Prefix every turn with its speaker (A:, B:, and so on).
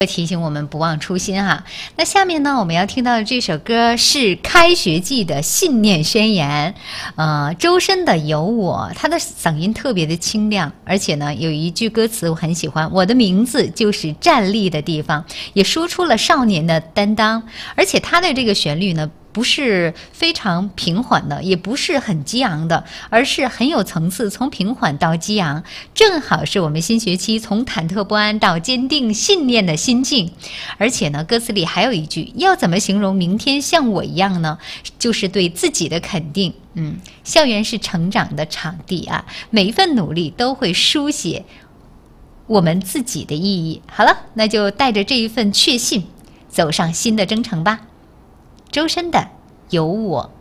A: 提醒我们不忘初心哈。那下面呢，我们要听到的这首歌是开学季的信念宣言，周深的有我，他的嗓音特别的清亮，而且呢有一句歌词我很喜欢，我的名字就是站立的地方，也说出了少年的担当，而且他的这个旋律呢，不是非常平缓的，也不是很激昂的，而是很有层次，从平缓到激昂，正好是我们新学期从忐忑不安到坚定信念的心境。而且呢，歌词里还有一句，要怎么形容明天像我一样呢？就是对自己的肯定。校园是成长的场地啊，每一份努力都会书写我们自己的意义。好了，那就带着这一份确信，走上新的征程吧。周深的有我。